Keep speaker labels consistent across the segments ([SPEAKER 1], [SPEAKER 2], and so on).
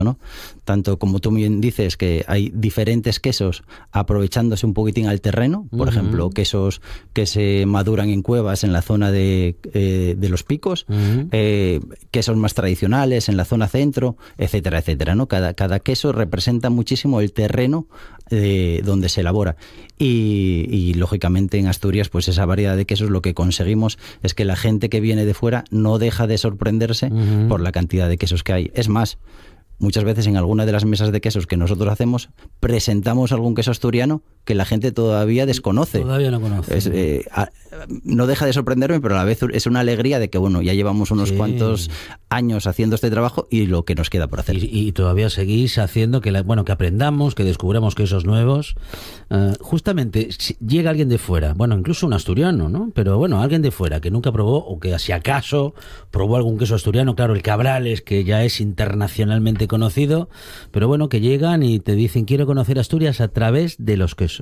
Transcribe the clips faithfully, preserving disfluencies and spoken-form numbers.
[SPEAKER 1] ¿no? Tanto como tú bien dices que hay diferentes quesos aprovechándose un poquitín al terreno, por uh-huh. ejemplo, quesos que se maduran en cuevas en la zona de, eh, de los picos, uh-huh. eh, quesos más tradicionales en la zona centro, etcétera, etcétera, ¿no? Cada, cada queso representa muchísimo el terreno eh, donde se elabora. Y, y lógicamente en Asturias, pues esa variedad de quesos, lo que conseguimos es que la gente que viene de fuera no deja de sorprenderse uh-huh. por la cantidad de quesos que hay. Es más, muchas veces en alguna de las mesas de quesos que nosotros hacemos, presentamos algún queso asturiano que la gente todavía desconoce.
[SPEAKER 2] Todavía no conoce.
[SPEAKER 1] Es, eh, a, no deja de sorprenderme, pero a la vez es una alegría de que, bueno, ya llevamos unos sí. cuantos años haciendo este trabajo y lo que nos queda por hacer.
[SPEAKER 2] Y, y todavía seguís haciendo que, la, bueno, que aprendamos, que descubramos quesos nuevos. Uh, justamente, si llega alguien de fuera, bueno, incluso un asturiano, ¿no? Pero bueno, alguien de fuera que nunca probó o que si acaso probó algún queso asturiano, claro, el Cabrales, que ya es internacionalmente conocido, pero bueno, que llegan y te dicen, quiero conocer Asturias a través de los quesos.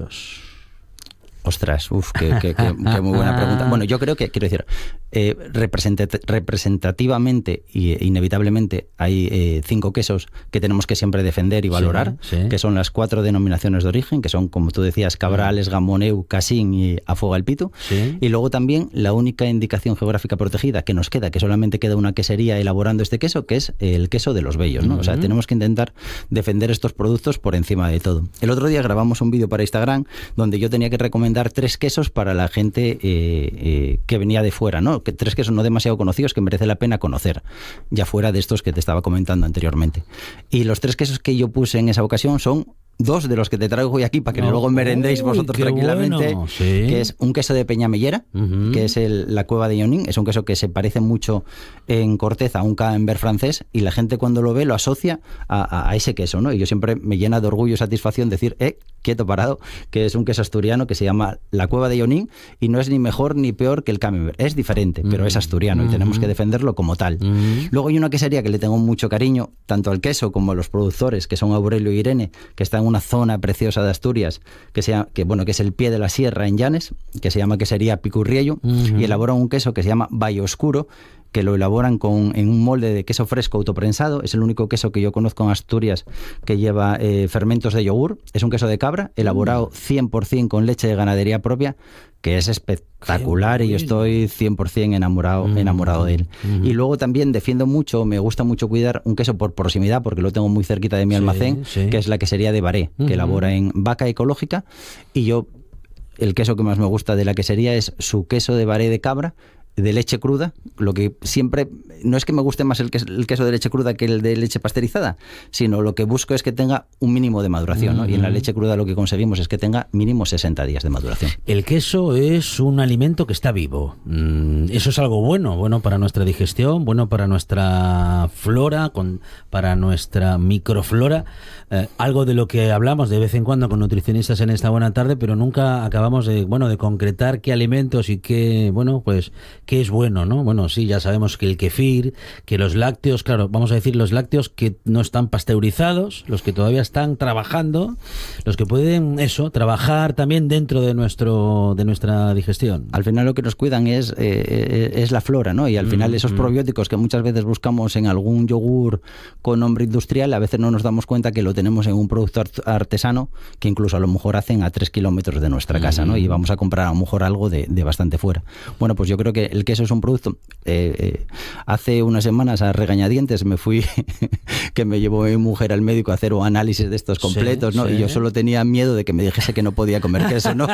[SPEAKER 1] Ostras, uff, qué, qué, qué, qué muy buena pregunta. Bueno, yo creo que, quiero decir, eh, representat- representativamente e inevitablemente hay eh, cinco quesos que tenemos que siempre defender y valorar, sí, sí. que son las cuatro denominaciones de origen, que son, como tú decías, Cabrales, Gamoneu, Casín y Afoga el Pitu. Sí. Y luego también la única indicación geográfica protegida que nos queda, que solamente queda una quesería elaborando este queso, que es el queso de los Bellos, ¿no? Uh-huh. O sea, tenemos que intentar defender estos productos por encima de todo. El otro día grabamos un vídeo para Instagram donde yo tenía que recomendar tres quesos para la gente eh, eh, que venía de fuera, ¿no? Que tres quesos no demasiado conocidos que merece la pena conocer, ya fuera de estos que te estaba comentando anteriormente. Y los tres quesos que yo puse en esa ocasión son dos de los que te traigo hoy aquí para que no, luego merendéis vosotros uy, tranquilamente, bueno, sí. que es un queso de Peñamellera, uh-huh. que es el, la cueva de Yonin. Es un queso que se parece mucho en corteza a un camembert francés y la gente cuando lo ve lo asocia a, a, a ese queso, ¿no? Y yo siempre me llena de orgullo y satisfacción decir, eh, quieto parado, que es un queso asturiano que se llama la cueva de Yonin y no es ni mejor ni peor que el camembert. Es diferente, uh-huh. pero es asturiano uh-huh. y tenemos que defenderlo como tal. Uh-huh. Luego hay una quesería que le tengo mucho cariño, tanto al queso como a los productores, que son Aurelio y Irene, que están en una zona preciosa de Asturias, que, sea, que, bueno, que es el pie de la sierra en Llanes, que se llama quesería Picurriello, uh-huh. y elaboran un queso que se llama Valle Oscuro, que lo elaboran con, en un molde de queso fresco autoprensado. Es el único queso que yo conozco en Asturias que lleva eh, fermentos de yogur. Es un queso de cabra, elaborado cien por ciento con leche de ganadería propia, que es espectacular y yo estoy cien por ciento enamorado, mm. enamorado de él. Mm. Y luego también defiendo mucho, me gusta mucho cuidar un queso por proximidad, porque lo tengo muy cerquita de mi sí, almacén, sí. que es la quesería de Baré, mm-hmm. que elabora en vaca ecológica. Y yo, el queso que más me gusta de la quesería es su queso de Baré de cabra, de leche cruda, lo que siempre, no es que me guste más el queso, el queso de leche cruda que el de leche pasteurizada, sino lo que busco es que tenga un mínimo de maduración, ¿no? Mm. Y en la leche cruda lo que conseguimos es que tenga mínimo sesenta días de maduración.
[SPEAKER 2] El queso es un alimento que está vivo. Mm, eso es algo bueno, bueno para nuestra digestión, bueno para nuestra flora, con, para nuestra microflora, eh, algo de lo que hablamos de vez en cuando con nutricionistas en esta buena tarde, pero nunca acabamos de, bueno, de concretar qué alimentos y qué, bueno, pues que es bueno, ¿no? Bueno, sí, ya sabemos que el kefir, que los lácteos, claro, vamos a decir los lácteos que no están pasteurizados, los que todavía están trabajando, los que pueden, eso, trabajar también dentro de nuestro de nuestra digestión.
[SPEAKER 1] Al final lo que nos cuidan es, eh, es la flora, ¿no? Y al final esos mm. probióticos que muchas veces buscamos en algún yogur con nombre industrial, a veces no nos damos cuenta que lo tenemos en un producto artesano que incluso a lo mejor hacen a tres kilómetros de nuestra casa, ¿no? Y vamos a comprar a lo mejor algo de, de bastante fuera. Bueno, pues yo creo que el queso es un producto. Eh, eh, hace unas semanas a regañadientes me fui, que me llevó mi mujer al médico a hacer un análisis de estos completos, sí, ¿no? Sí. Y yo solo tenía miedo de que me dijese que no podía comer queso, ¿no?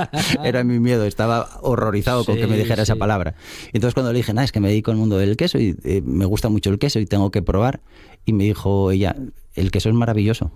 [SPEAKER 1] Era mi miedo, estaba horrorizado sí, con que me dijera sí. esa palabra. Entonces cuando le dije, nada, es que me dedico al mundo del queso y eh, me gusta mucho el queso y tengo que probar, y me dijo ella, el queso es maravilloso.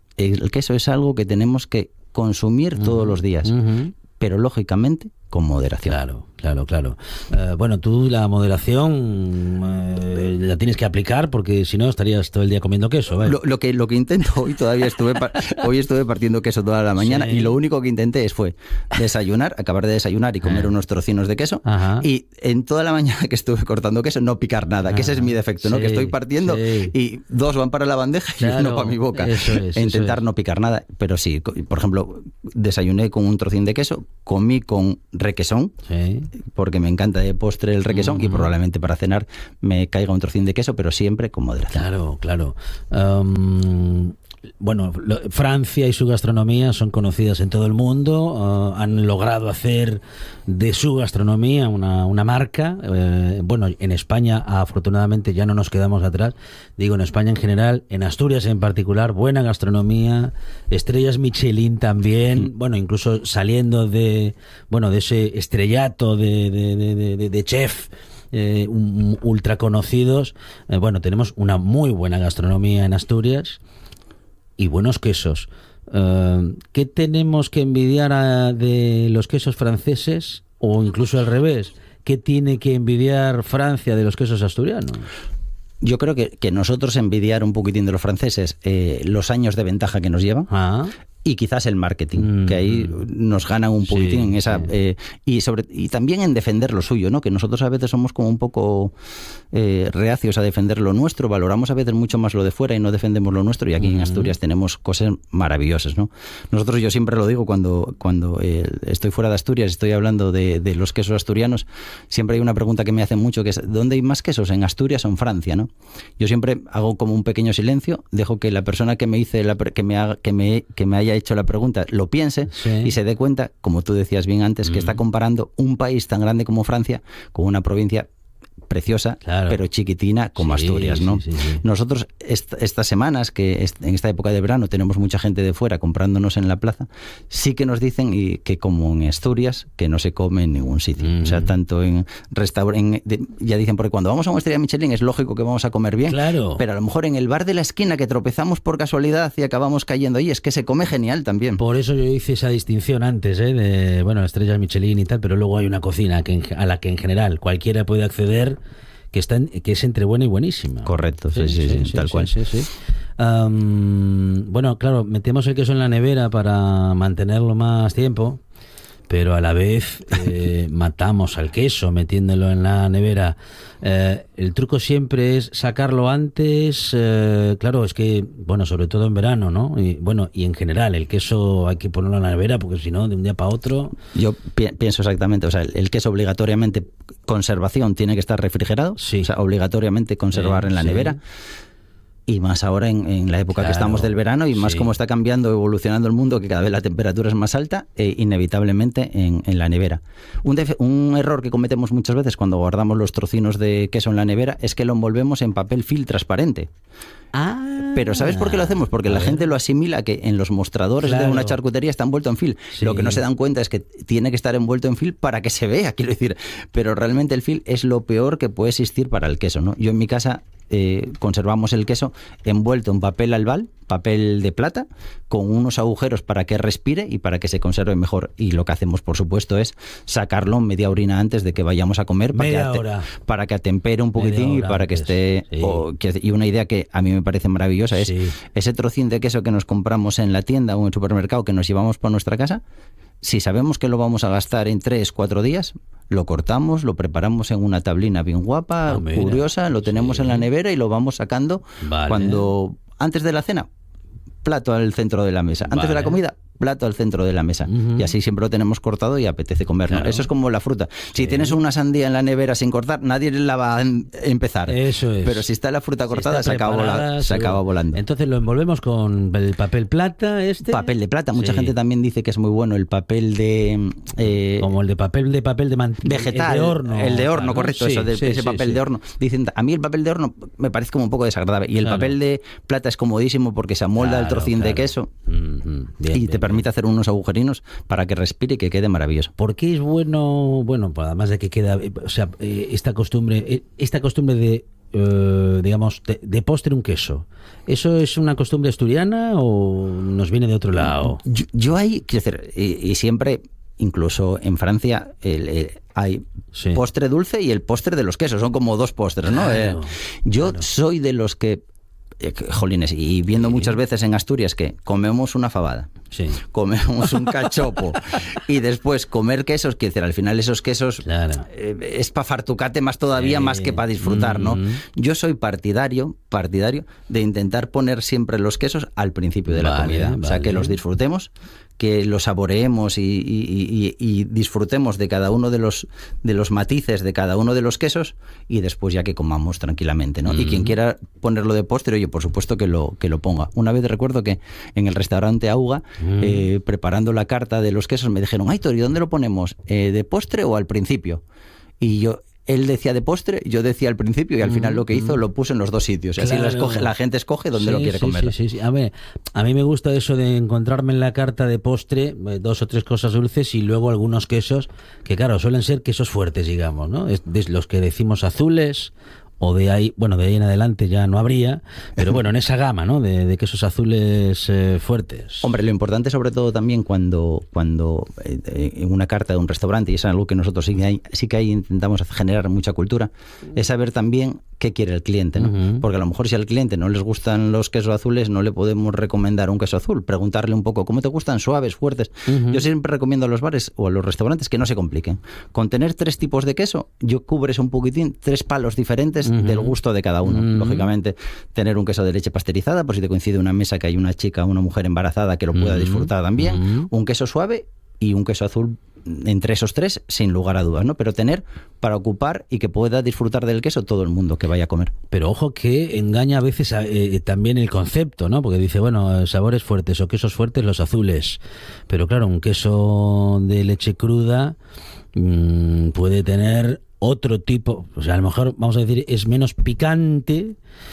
[SPEAKER 1] El queso es algo que tenemos que consumir uh-huh. todos los días, uh-huh. pero lógicamente con moderación.
[SPEAKER 2] Claro, claro, claro. Uh, bueno, tú la moderación uh, la tienes que aplicar porque si no estarías todo el día comiendo queso. ¿Vale?
[SPEAKER 1] Lo, lo que lo que intento hoy todavía estuve hoy estuve partiendo queso toda la mañana sí. y lo único que intenté es fue desayunar, acabar de desayunar y comer ah. unos trocinos de queso. Ajá. Y en toda la mañana que estuve cortando queso no picar nada, ah. que ese es mi defecto, sí, ¿no? Que estoy partiendo sí. y dos van para la bandeja claro, y uno para mi boca.
[SPEAKER 2] Eso es,
[SPEAKER 1] e intentar
[SPEAKER 2] eso es.
[SPEAKER 1] no picar nada, pero sí, por ejemplo, desayuné con un trocín de queso, comí con requesón, sí. porque me encanta de postre el requesón,
[SPEAKER 2] uh-huh.
[SPEAKER 1] y probablemente para cenar me caiga un trocín de queso, pero siempre con moderación.
[SPEAKER 2] Claro, claro. Um, bueno, lo, Francia y su gastronomía son conocidas en todo el mundo, uh, han logrado hacer de su gastronomía una, una marca. Eh, bueno, en España afortunadamente ya no nos quedamos atrás, digo en España en general, en Asturias en particular, buena gastronomía, estrellas Michelin también, mm. bueno, incluso saliendo de, bueno, de ese estrellato de, de, de, de, de chef, Eh, un, un, ultra conocidos. Eh, bueno, tenemos una muy buena gastronomía en Asturias y buenos quesos. Uh, ¿Qué tenemos que envidiar a, de los quesos franceses, o incluso al revés? ¿Qué tiene que envidiar Francia de los quesos asturianos?
[SPEAKER 1] Yo creo que, que nosotros envidiar un poquitín de los franceses eh, los años de ventaja que nos llevan. Ah. Y quizás el marketing, mm. que ahí nos ganan un poquitín sí, en esa... Sí. Eh, y sobre y también en defender lo suyo, ¿no? Que nosotros a veces somos como un poco eh, reacios a defender lo nuestro, valoramos a veces mucho más lo de fuera y no defendemos lo nuestro, y aquí mm. en Asturias tenemos cosas maravillosas, ¿no? Nosotros, yo siempre lo digo cuando, cuando eh, estoy fuera de Asturias, estoy hablando de, de los quesos asturianos, siempre hay una pregunta que me hacen mucho, que es ¿dónde hay más quesos? ¿En Asturias o en Francia, no? Yo siempre hago como un pequeño silencio, dejo que la persona que me hice la, que me haga, que me, que me haya hecho la pregunta lo piense, sí. y se dé cuenta, como tú decías bien antes, mm. que está comparando un país tan grande como Francia con una provincia preciosa, claro. pero chiquitina como sí, Asturias, ¿no? Sí, sí, sí. Nosotros est- estas semanas, que est- en esta época de verano tenemos mucha gente de fuera comprándonos en la plaza, sí que nos dicen y que como en Asturias, que no se come en ningún sitio. Mm. O sea, tanto en restaurantes, ya dicen, porque cuando vamos a una estrella Michelin es lógico que vamos a comer bien,
[SPEAKER 2] claro.
[SPEAKER 1] pero a lo mejor en el bar de la esquina que tropezamos por casualidad y acabamos cayendo ahí, es que se come genial también.
[SPEAKER 2] Por eso yo hice esa distinción antes, ¿eh? De, bueno, estrellas Michelin y tal, pero luego hay una cocina que en, a la que en general cualquiera puede acceder, que está en, que es entre buena y buenísima.
[SPEAKER 1] Correcto, sí, sí, sí, sí, sí tal
[SPEAKER 2] sí,
[SPEAKER 1] cual.
[SPEAKER 2] Sí, sí. Um, bueno, claro, metemos el queso en la nevera para mantenerlo más tiempo, pero a la vez eh, matamos al queso metiéndolo en la nevera. Eh, el truco siempre es sacarlo antes. Eh, claro, es que, bueno, sobre todo en verano, ¿no? Y, bueno, y en general, el queso hay que ponerlo en la nevera porque si no, de un día para otro...
[SPEAKER 1] Yo pi- pienso exactamente, o sea, el, el queso obligatoriamente, conservación, tiene que estar refrigerado,
[SPEAKER 2] sí.
[SPEAKER 1] o sea, obligatoriamente conservar sí, en la sí. nevera. Y más ahora en, en la época claro, que estamos del verano y más sí. como está cambiando, evolucionando el mundo, que cada vez la temperatura es más alta, e inevitablemente en, en la nevera. Un, def- un error que cometemos muchas veces cuando guardamos los trocinos de queso en la nevera es que lo envolvemos en papel film transparente.
[SPEAKER 2] Ah,
[SPEAKER 1] pero ¿sabes por qué lo hacemos? Porque la gente lo asimila que en los mostradores claro. de una charcutería está envuelto en film. Sí. Lo que no se dan cuenta es que tiene que estar envuelto en film para que se vea, quiero decir. Pero realmente el film es lo peor que puede existir para el queso, ¿no? Yo en mi casa eh, conservamos el queso envuelto en papel albal, papel de plata, con unos agujeros para que respire y para que se conserve mejor. Y lo que hacemos, por supuesto, es sacarlo media horina antes de que vayamos a comer para,
[SPEAKER 2] media
[SPEAKER 1] que,
[SPEAKER 2] hora.
[SPEAKER 1] para que atempere un poquitín y para que esté... Sí. O, que, y una idea que a mí me parece maravillosa es sí. ese trocín de queso que nos compramos en la tienda o en el supermercado que nos llevamos para nuestra casa. Si sabemos que lo vamos a gastar en tres, cuatro días, lo cortamos, lo preparamos en una tablina bien guapa, ah, curiosa, lo tenemos sí. en la nevera y lo vamos sacando vale. cuando antes de la cena, plato al centro de la mesa. Antes vale. de la comida, plato al centro de la mesa. Uh-huh. Y así siempre lo tenemos cortado y apetece comerlo. Claro. Eso es como la fruta. Si sí. tienes una sandía en la nevera sin cortar, nadie la va a empezar.
[SPEAKER 2] Eso es.
[SPEAKER 1] Pero si está la fruta cortada, si se, acaba vola- se acaba volando.
[SPEAKER 2] Entonces lo envolvemos con el papel plata este.
[SPEAKER 1] Papel de plata. Mucha sí. gente también dice que es muy bueno el papel de...
[SPEAKER 2] Eh, como el de papel de papel de mantequilla.
[SPEAKER 1] Vegetal. El de horno. El de horno, claro, correcto. Sí, eso, de, sí, ese sí, papel sí. de horno. Dicen, a mí el papel de horno me parece como un poco desagradable. Y el claro. papel de plata es comodísimo porque se amolda claro, el trocín claro. de queso mm-hmm. bien, y bien, te permite bien. hacer unos agujeritos para que respire y que quede maravilloso.
[SPEAKER 2] ¿Por qué es bueno, bueno, además de que queda, o sea, esta costumbre, esta costumbre de, eh, digamos, de, de postre un queso? ¿Eso es una costumbre asturiana o nos viene de otro lado?
[SPEAKER 1] Yo, yo ahí, quiero decir, y, y siempre, incluso en Francia, el, el, hay sí. postre dulce y el postre de los quesos, son como dos postres, ¿no? Claro, eh, yo claro. soy de los que Eh, jolines, y viendo sí. muchas veces en Asturias que comemos una fabada
[SPEAKER 2] sí.
[SPEAKER 1] comemos un cachopo y después comer quesos, quiero decir, al final esos quesos
[SPEAKER 2] claro.
[SPEAKER 1] eh, es para fartucate más todavía,
[SPEAKER 2] sí.
[SPEAKER 1] más que para disfrutar, ¿no?
[SPEAKER 2] Mm.
[SPEAKER 1] Yo soy partidario, partidario de intentar poner siempre los quesos al principio de la
[SPEAKER 2] vale,
[SPEAKER 1] comida,
[SPEAKER 2] vale.
[SPEAKER 1] o sea, que los disfrutemos, que los saboreemos y, y, y, y disfrutemos de cada uno de los de los matices de cada uno de los quesos y después ya que comamos tranquilamente, ¿no? Mm. Y quien quiera ponerlo de postre, oye, por supuesto que lo que lo ponga. Una vez recuerdo que en el restaurante Auga, mm. eh, preparando la carta de los quesos, me dijeron, Aitor, ¿y dónde lo ponemos? ¿Eh, ¿De postre o al principio? Y yo... Él decía de postre, yo decía al principio y al final lo que hizo lo puso en los dos sitios. Claro. Así la, escoge, la gente escoge donde
[SPEAKER 2] sí,
[SPEAKER 1] lo quiere
[SPEAKER 2] sí,
[SPEAKER 1] comer.
[SPEAKER 2] Sí, sí, sí. A ver, a mí me gusta eso de encontrarme en la carta de postre dos o tres cosas dulces y luego algunos quesos que, claro, suelen ser quesos fuertes, digamos, ¿no? Es de los que decimos azules o de ahí, bueno, de ahí en adelante ya no habría, pero bueno, en esa gama, ¿no? De, de quesos azules eh, fuertes.
[SPEAKER 1] Hombre, lo importante sobre todo también cuando, cuando eh, en una carta de un restaurante, y es algo que nosotros sí que, hay, sí que hay, intentamos generar mucha cultura, es saber también qué quiere el cliente, ¿no? Uh-huh. Porque a lo mejor si al cliente no les gustan los quesos azules, no le podemos recomendar un queso azul, preguntarle un poco, ¿cómo te gustan? ¿Suaves, fuertes? Uh-huh. Yo siempre recomiendo a los bares o a los restaurantes que no se compliquen. Con tener tres tipos de queso, yo cubres un poquitín, tres palos diferentes uh-huh. del gusto de cada uno. Uh-huh. Lógicamente, tener un queso de leche pasteurizada, por si te coincide una mesa que hay una chica, una mujer embarazada que lo pueda uh-huh. disfrutar también, uh-huh. un queso suave y un queso azul entre esos tres, sin lugar a dudas, ¿no? Pero tener para ocupar y que pueda disfrutar del queso todo el mundo que vaya a comer.
[SPEAKER 2] Pero ojo que engaña a veces eh, también el concepto, ¿no? Porque dice, bueno, sabores fuertes o quesos fuertes, los azules. Pero claro, un queso de leche cruda mmm, puede tener otro tipo, o sea, a lo mejor, vamos a decir, es menos picante,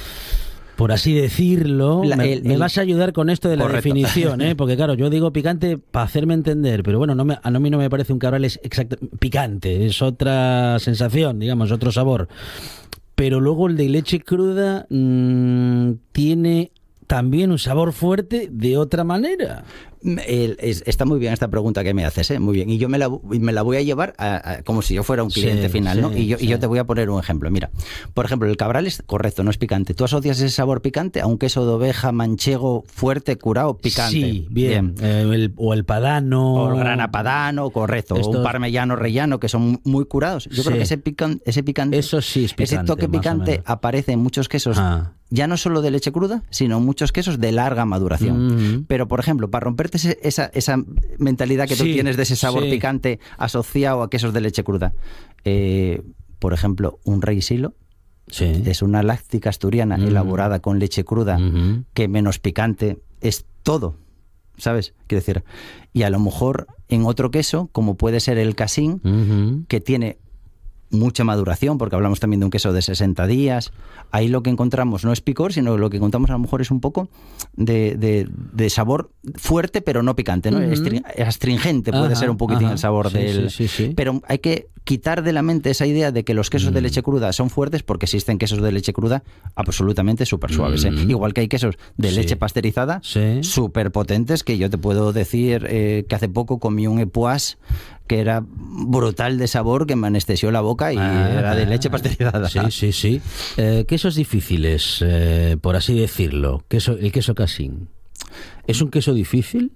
[SPEAKER 2] por así decirlo. La, me, el, me el, vas a ayudar con esto de la correcto. definición, ¿eh? Porque claro, yo digo picante para hacerme entender, pero bueno, no me, a mí no me parece un Cabrales exacto picante, es otra sensación, digamos, otro sabor. Pero luego el de leche cruda mmm, tiene también un sabor fuerte de otra manera.
[SPEAKER 1] El, es, está muy bien esta pregunta que me haces, ¿eh? Muy bien. Y yo me la, me la voy a llevar a, a, como si yo fuera un cliente sí, final, ¿no? Sí, y, yo, sí. y yo te voy a poner un ejemplo. Mira, por ejemplo, el Cabrales, correcto, no es picante. ¿Tú asocias ese sabor picante a un queso de oveja manchego fuerte, curado, picante?
[SPEAKER 2] Sí, bien. bien. Eh, el, o el padano.
[SPEAKER 1] O el grana padano, correcto. Estos... O un parmellano rellano, que son muy curados. Yo sí. creo que ese, pican, ese picante,
[SPEAKER 2] eso sí es picante,
[SPEAKER 1] ese toque picante aparece en muchos quesos. Ah. Ya no solo de leche cruda, sino muchos quesos de larga maduración. Mm. Pero, por ejemplo, para romperte ese, esa, esa mentalidad que sí, tú tienes de ese sabor sí. picante asociado a quesos de leche cruda, eh, por ejemplo, un Rey Silo sí. es una láctica asturiana mm. elaborada con leche cruda, mm-hmm. que menos picante es todo, ¿sabes? Quiero decir, y a lo mejor en otro queso, como puede ser el Casín, mm-hmm. que tiene mucha maduración, porque hablamos también de un queso de sesenta días, ahí lo que encontramos no es picor, sino lo que encontramos a lo mejor es un poco de, de, de sabor fuerte, pero no picante, ¿no? Uh-huh. Astringente puede ajá, ser un poquitín ajá. el sabor sí, del...
[SPEAKER 2] Sí, sí, sí.
[SPEAKER 1] Pero hay que quitar de la mente esa idea de que los quesos mm. de leche cruda son fuertes, porque existen quesos de leche cruda absolutamente súper suaves, ¿eh? Mm. Igual que hay quesos de sí. leche pasteurizada súper sí. potentes, que yo te puedo decir eh, que hace poco comí un Epoisse que era brutal de sabor, que me anestesió la boca y ah, era de leche pasteurizada.
[SPEAKER 2] Sí, sí, sí. Eh, quesos difíciles, eh, por así decirlo. Queso, el queso Casín. ¿Es un queso difícil?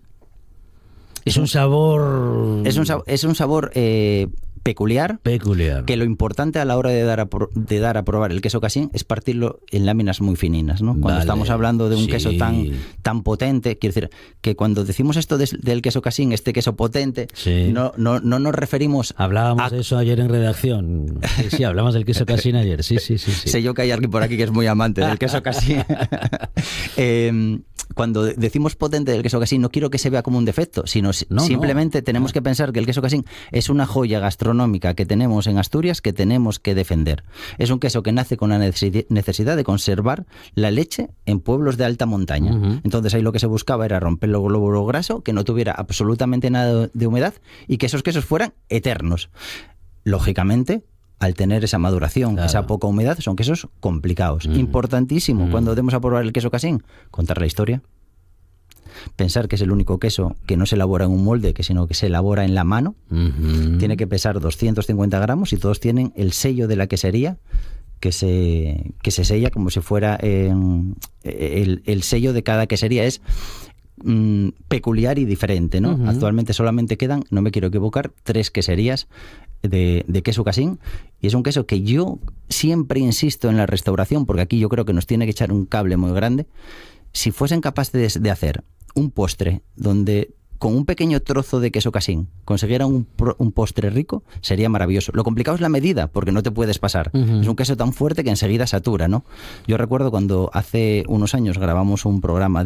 [SPEAKER 2] ¿Es un sabor...?
[SPEAKER 1] Es un, es un sabor... Eh, peculiar,
[SPEAKER 2] peculiar,
[SPEAKER 1] que lo importante a la hora de dar a, pro, de dar a probar el queso Casín es partirlo en láminas muy fininas, ¿no? Cuando vale, estamos hablando de un sí. queso tan tan potente, quiero decir que cuando decimos esto de, del queso Casín, este queso potente, sí. no, no, no nos referimos...
[SPEAKER 2] Hablábamos
[SPEAKER 1] a...
[SPEAKER 2] de eso ayer en redacción. Sí, sí, hablamos del queso Casín ayer, sí, sí, sí. sí.
[SPEAKER 1] Sé yo que hay alguien por aquí que es muy amante del queso Casín. eh, cuando decimos potente del queso Casín, no quiero que se vea como un defecto, sino no, simplemente no. tenemos que pensar que el queso Casín es una joya gastronómica que tenemos en Asturias que tenemos que defender. Es un queso que nace con la necesidad de conservar la leche en pueblos de alta montaña. Uh-huh. Entonces ahí lo que se buscaba era romper el glóbulo graso, que no tuviera absolutamente nada de humedad y que esos quesos fueran eternos. Lógicamente, al tener esa maduración, claro. esa poca humedad, son quesos complicados. Mm. Importantísimo, mm. cuando demos a probar el queso Casín, contar la historia. Pensar que es el único queso que no se elabora en un molde, que sino que se elabora en la mano. Mm-hmm. Tiene que pesar doscientos cincuenta gramos y todos tienen el sello de la quesería, que se, que se sella como si fuera eh, el, el sello de cada quesería. Es mmm, peculiar y diferente, ¿no?
[SPEAKER 2] Uh-huh.
[SPEAKER 1] Actualmente solamente quedan, no me quiero equivocar, tres queserías de, de queso casín, y es un queso que yo siempre insisto en la restauración, porque aquí yo creo que nos tiene que echar un cable muy grande. Si fuesen capaces de, de hacer un postre donde con un pequeño trozo de queso casín consiguieran un, un postre rico, sería maravilloso. Lo complicado es la medida, porque no te puedes pasar. Uh-huh. Es un queso tan fuerte que enseguida satura, ¿no? Yo recuerdo cuando hace unos años grabamos un programa